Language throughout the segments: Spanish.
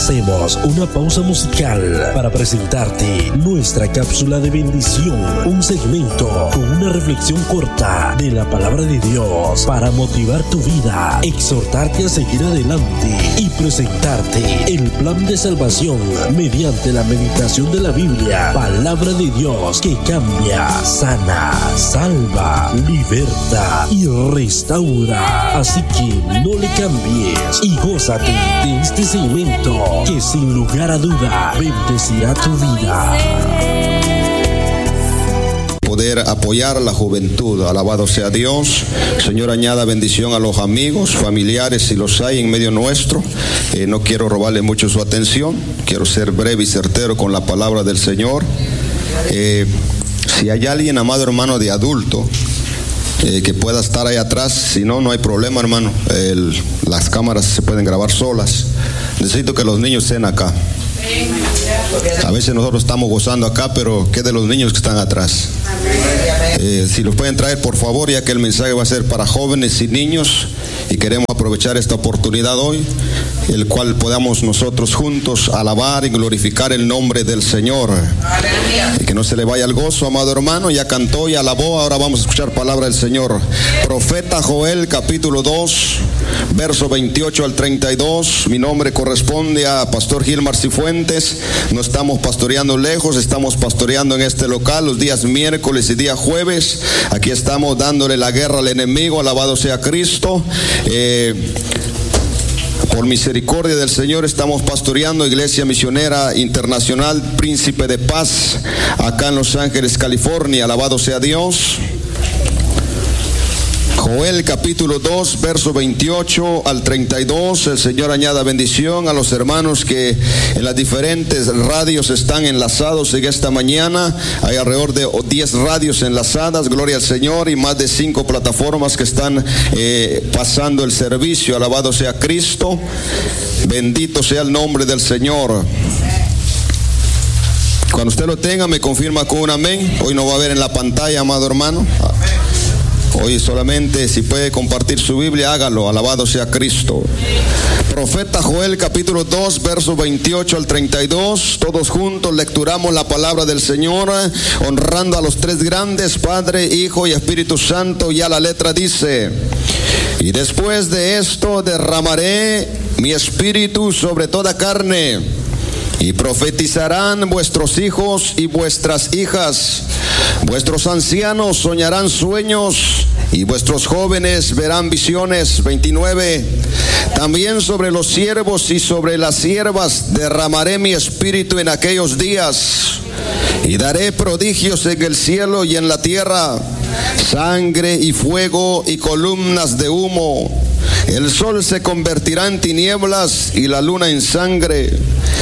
Hacemos una pausa musical para presentarte nuestra cápsula de bendición, un segmento con una reflexión corta de la palabra de Dios para motivar tu vida, exhortarte a seguir adelante y presentarte el plan de salvación mediante la meditación de la Biblia, palabra de Dios que cambia, sana, salva, liberta y restaura. Así que no le cambies y gózate de este segmento que sin lugar a duda bendecirá tu vida. Poder apoyar a la juventud, alabado sea Dios. Señor, añada bendición a los amigos, familiares, si los hay en medio nuestro. No quiero robarle mucho su atención, quiero ser breve y certero con la palabra del Señor. Si hay alguien, amado hermano, de adulto, que pueda estar ahí atrás, si no, no hay problema, hermano. Las cámaras se pueden grabar solas. Necesito que los niños estén acá. A veces nosotros estamos gozando acá, pero ¿qué de los niños que están atrás? Si los pueden traer, por favor, ya que el mensaje va a ser para jóvenes y niños, y queremos aprovechar esta oportunidad hoy, el cual podamos nosotros juntos alabar y glorificar el nombre del Señor. Y que no se le vaya el gozo, amado hermano. Ya cantó y alabó, ahora vamos a escuchar palabra del Señor. Profeta Joel, capítulo 2, verso 28 al 32. Mi nombre corresponde a Pastor Gilmar Cifuentes. No estamos pastoreando lejos, estamos pastoreando en este local los días miércoles y día jueves. Aquí estamos dándole la guerra al enemigo, alabado sea Cristo. Por misericordia del Señor estamos pastoreando Iglesia Misionera Internacional Príncipe de Paz acá en Los Ángeles, California. Alabado sea Dios. Joel capítulo 2, verso 28 al 32. El Señor añada bendición a los hermanos que en las diferentes radios están enlazados en esta mañana. Hay alrededor de 10 radios enlazadas, gloria al Señor, y más de 5 plataformas que están pasando el servicio. Alabado sea Cristo, bendito sea el nombre del Señor. Cuando usted lo tenga, me confirma con un amén. Hoy no va a ver en la pantalla, amado hermano. Hoy solamente, si puede compartir su Biblia, hágalo. Alabado sea Cristo. Profeta Joel capítulo 2, verso 28 al 32. Todos juntos lecturamos la palabra del Señor, honrando a los tres grandes, Padre, Hijo y Espíritu Santo. Ya la letra dice: y después de esto derramaré mi espíritu sobre toda carne, y profetizarán vuestros hijos y vuestras hijas. Vuestros ancianos soñarán sueños y vuestros jóvenes verán visiones. 29. También sobre los siervos y sobre las siervas derramaré mi espíritu en aquellos días, y daré prodigios en el cielo y en la tierra, sangre y fuego y columnas de humo. El sol se convertirá en tinieblas y la luna en sangre,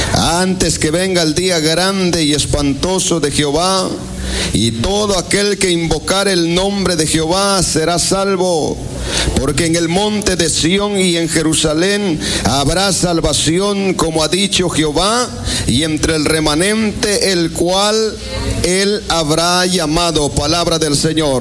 antes que venga el día grande y espantoso de Jehová. Y todo aquel que invocar el nombre de Jehová será salvo, porque en el monte de Sión y en Jerusalén habrá salvación, como ha dicho Jehová, y entre el remanente el cual él habrá llamado. Palabra del Señor.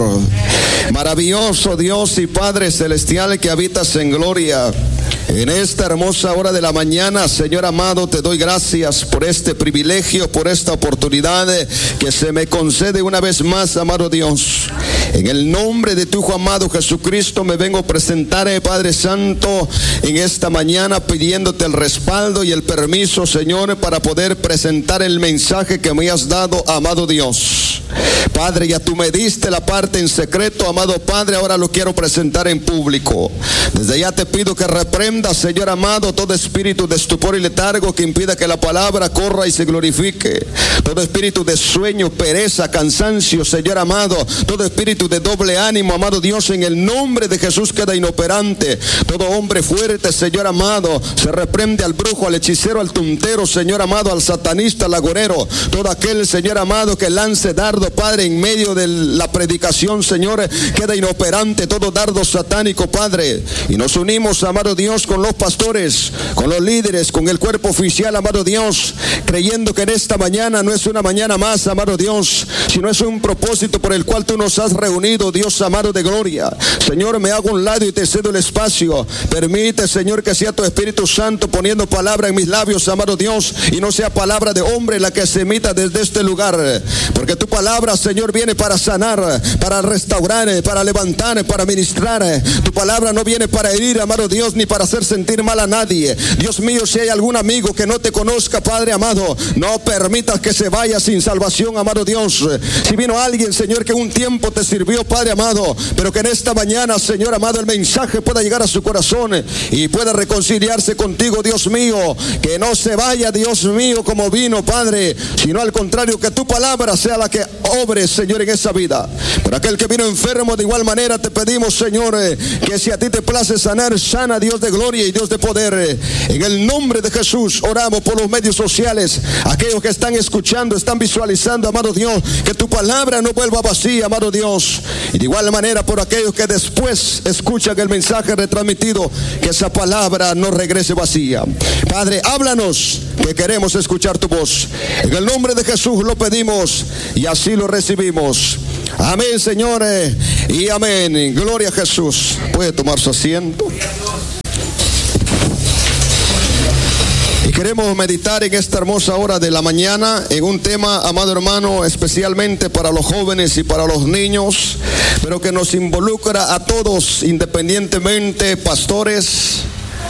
Maravilloso Dios y Padre celestial que habitas en gloria, en esta hermosa hora de la mañana, Señor amado, te doy gracias por este privilegio, por esta oportunidad que se me concede una vez más, amado Dios. En el nombre de tu Hijo amado Jesucristo me vengo a presentar, Padre Santo, en esta mañana pidiéndote el respaldo y el permiso, Señor, para poder presentar el mensaje que me has dado, amado Dios. Padre, ya tú me diste la parte en secreto, amado Padre, ahora lo quiero presentar en público. Desde ya te pido que reprenda, Señor amado, todo espíritu de estupor y letargo que impida que la palabra corra y se glorifique. Todo espíritu de sueño, pereza, cansancio, Señor amado, todo espíritu de doble ánimo, amado Dios, en el nombre de Jesús queda inoperante. Todo hombre fuerte, Señor amado, se reprende al brujo, al hechicero, al tuntero, Señor amado, al satanista, al agorero. Todo aquel, Señor amado, que lance dardo, Padre, en medio de la predicación, Señor, queda inoperante todo dardo satánico, Padre. Y nos unimos, amado Dios, con los pastores, con los líderes, con el cuerpo oficial, amado Dios, creyendo que en esta mañana no es una mañana más, amado Dios, sino es un propósito por el cual tú nos has reunido, reunido, Dios amado de gloria. Señor, me hago un lado y te cedo el espacio. Permite, Señor, que sea tu Espíritu Santo poniendo palabra en mis labios, amado Dios, y no sea palabra de hombre la que se emita desde este lugar. Porque tu palabra, Señor, viene para sanar, para restaurar, para levantar, para ministrar. Tu palabra no viene para herir, amado Dios, ni para hacer sentir mal a nadie. Dios mío, si hay algún amigo que no te conozca, Padre amado, no permitas que se vaya sin salvación, amado Dios. Si vino alguien, Señor, que un tiempo te sirvió, Padre amado, pero que en esta mañana, Señor amado, el mensaje pueda llegar a su corazón y pueda reconciliarse contigo, Dios mío. Que no se vaya, Dios mío, como vino, Padre, sino al contrario, que tu palabra sea la que obre, Señor, en esa vida. Por aquel que vino enfermo, de igual manera te pedimos, Señor, que si a ti te place sanar, sana, Dios de gloria y Dios de poder. En el nombre de Jesús oramos por los medios sociales, aquellos que están escuchando, están visualizando, amado Dios, que tu palabra no vuelva vacía, amado Dios. Y de igual manera por aquellos que después escuchan el mensaje retransmitido, que esa palabra no regrese vacía. Padre, háblanos, que queremos escuchar tu voz. En el nombre de Jesús lo pedimos y así lo recibimos. Amén, señores, y amén. Gloria a Jesús. Puede tomar su asiento. Y queremos meditar en esta hermosa hora de la mañana en un tema, amado hermano, especialmente para los jóvenes y para los niños, pero que nos involucra a todos independientemente, pastores,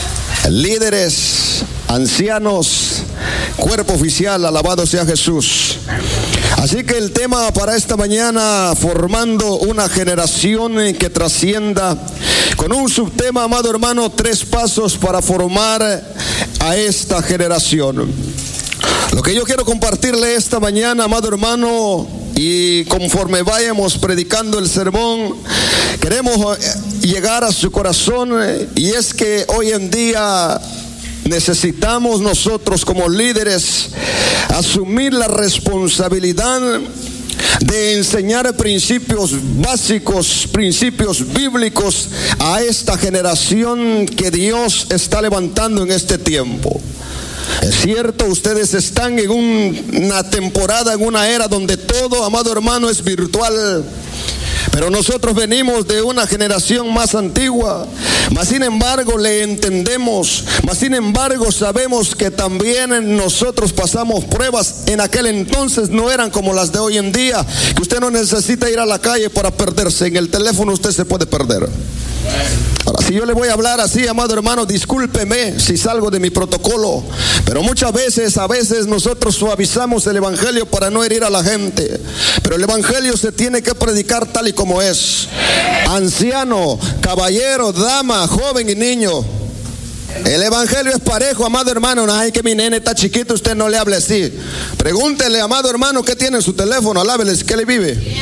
líderes, ancianos, cuerpo oficial, alabado sea Jesús. Así que el tema para esta mañana, formando una generación que trascienda, con un subtema, amado hermano, 3 pasos para formar a esta generación. Lo que yo quiero compartirle esta mañana, amado hermano, y conforme vayamos predicando el sermón, queremos llegar a su corazón, y es que hoy en día necesitamos nosotros como líderes asumir la responsabilidad de enseñar principios básicos, principios bíblicos a esta generación que Dios está levantando en este tiempo. Es cierto, ustedes están en una temporada, en una era donde todo, amado hermano, es virtual. Pero nosotros venimos de una generación más antigua, mas sin embargo le entendemos, mas sin embargo sabemos que también nosotros pasamos pruebas. En aquel entonces no eran como las de hoy en día, que usted no necesita ir a la calle para perderse. En el teléfono usted se puede perder. Ahora, si yo le voy a hablar así, amado hermano, discúlpeme si salgo de mi protocolo, pero muchas veces, a veces nosotros suavizamos el evangelio para no herir a la gente. Pero el evangelio se tiene que predicar tal y como es. Anciano, caballero, dama, joven y niño, el evangelio es parejo, amado hermano. No, ay, que mi nene está chiquito, usted no le hable así. Pregúntele, amado hermano, qué tiene en su teléfono, alábeles, ¿qué le vive?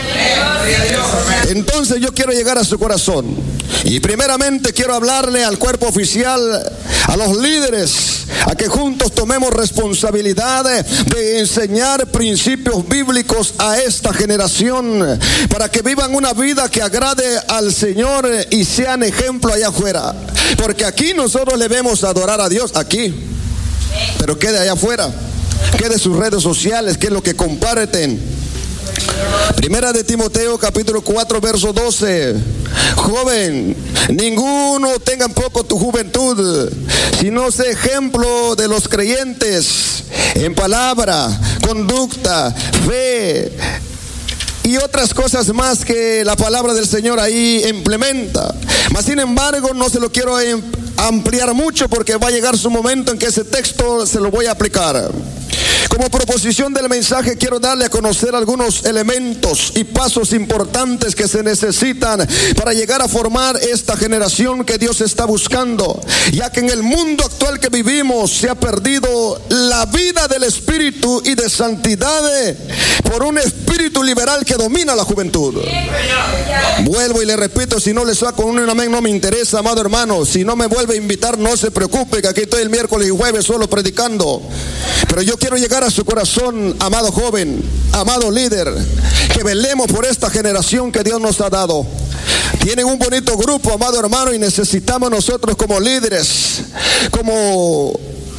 Entonces yo quiero llegar a su corazón. Y primeramente quiero hablarle al cuerpo oficial, a los líderes, a que juntos tomemos responsabilidad de enseñar principios bíblicos a esta generación, para que vivan una vida que agrade al Señor y sean ejemplo allá afuera. Porque aquí nosotros le vemos adorar a Dios, aquí, pero quede allá afuera, quede sus redes sociales, que es lo que comparten. Primera de Timoteo capítulo 4 verso 12. Joven, ninguno tenga en poco tu juventud, sino sé ejemplo de los creyentes en palabra, conducta, fe y otras cosas más que la palabra del Señor ahí implementa. Mas sin embargo no se lo quiero ampliar mucho, porque va a llegar su momento en que ese texto se lo voy a aplicar. Como proposición del mensaje quiero darle a conocer algunos elementos y pasos importantes que se necesitan para llegar a formar esta generación que Dios está buscando, ya que en el mundo actual que vivimos se ha perdido la vida del espíritu y de santidad por un espíritu liberal que domina la juventud. Vuelvo y le repito, si no le saco un amén no me interesa, amado hermano. Si no me vuelve a invitar, no se preocupe, que aquí estoy el miércoles y jueves solo predicando. Pero yo quiero llegar a su corazón, amado joven, amado líder, que velemos por esta generación que Dios nos ha dado. Tienen un bonito grupo, amado hermano, y necesitamos nosotros como líderes, como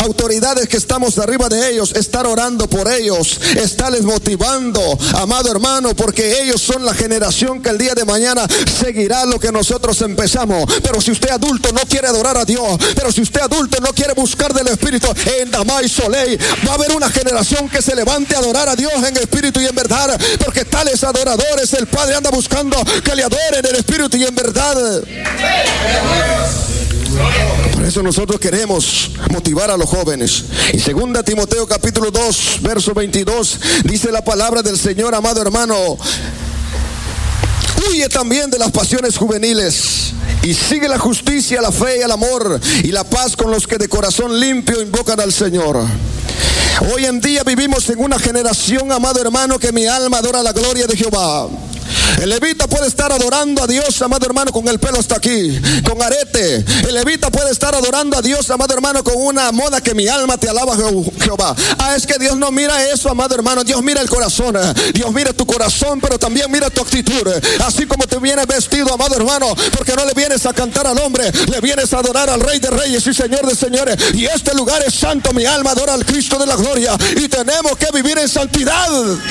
autoridades que estamos arriba de ellos, estar orando por ellos, estarles motivando, amado hermano, porque ellos son la generación que el día de mañana seguirá lo que nosotros empezamos. Pero si usted adulto no quiere adorar a Dios, pero si usted adulto no quiere buscar del Espíritu, en Damay Soleil va a haber una generación que se levante a adorar a Dios en espíritu y en verdad, porque tales adoradores el Padre anda buscando que le adoren en espíritu y en verdad. Por eso nosotros queremos motivar a los jóvenes. Y 2 Timoteo capítulo 2 verso 22 dice la palabra del Señor, amado hermano: huye también de las pasiones juveniles y sigue la justicia, la fe y el amor y la paz con los que de corazón limpio invocan al Señor. Hoy en día vivimos en una generación, amado hermano, que mi alma adora la gloria de Jehová. El levita puede estar adorando a Dios, amado hermano, con el pelo hasta aquí, con arete. El levita puede estar adorando a Dios, amado hermano, con una moda que mi alma te alaba, Jehová. Es que Dios no mira eso, amado hermano. Dios mira el corazón. Dios mira tu corazón, pero también mira tu actitud. Así como te vienes vestido, amado hermano, porque no le vienes a cantar al hombre, le vienes a adorar al Rey de Reyes y Señor de Señores. Y este lugar es santo. Mi alma adora al Cristo de la gloria y tenemos que vivir en santidad.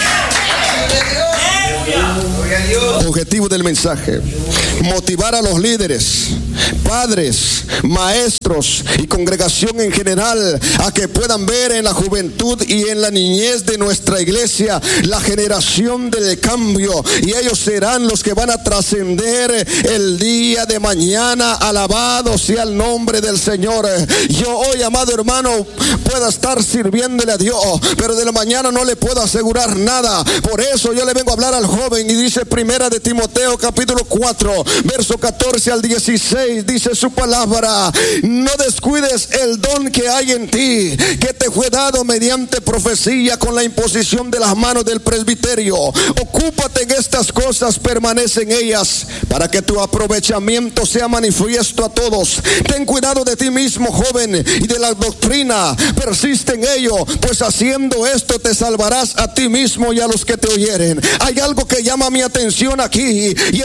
Objetivo del mensaje: motivar a los líderes, padres, maestros y congregación en general a que puedan ver en la juventud y en la niñez de nuestra iglesia la generación del cambio, y ellos serán los que van a trascender el día de mañana. Alabado sea el nombre del Señor. Yo hoy, amado hermano, pueda estar sirviéndole a Dios, pero de la mañana no le puedo asegurar nada. Por eso yo le vengo a hablar al joven, y dice 1 Timoteo capítulo 4 verso 14 al 16, dice su palabra: no descuides el don que hay en ti, que te fue dado mediante profecía con la imposición de las manos del presbiterio. Ocúpate en estas cosas, permanece en ellas, para que tu aprovechamiento sea manifiesto a todos. Ten cuidado de ti mismo, joven, y de la doctrina, persiste en ello, pues haciendo esto te salvarás a ti mismo y a los que te oyeren. Hay algo que llama mi atención aquí, y es